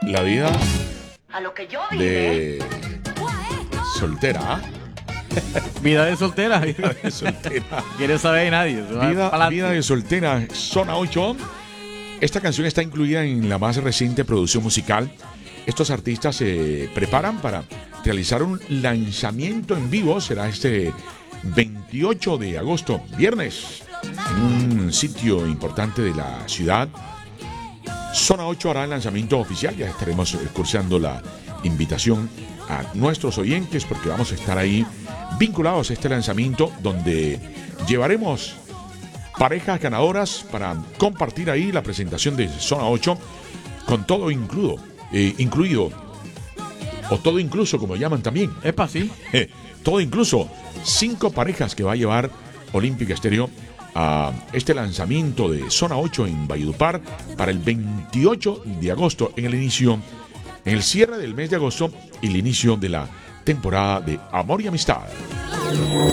la vida A lo que yo de soltera, ¿ah? Vida de soltera. Vida de soltera. Quiere saber nadie. Vida de soltera, Zona 8. Esta canción está incluida en la más reciente producción musical. Estos artistas se preparan para realizar un lanzamiento en vivo. Será este 28 de agosto, viernes, en un sitio importante de la ciudad. Zona 8 hará el lanzamiento oficial. Ya estaremos cursando la invitación a nuestros oyentes porque vamos a estar ahí vinculados a este lanzamiento donde llevaremos parejas ganadoras para compartir ahí la presentación de Zona 8 con todo incluido o todo incluso, como llaman también. Epa, sí. Todo incluso 5 parejas que va a llevar Olímpica Estéreo a este lanzamiento de Zona 8 en Valledupar para el 28 de agosto, en el cierre del mes de agosto y el inicio de la temporada de Amor y Amistad.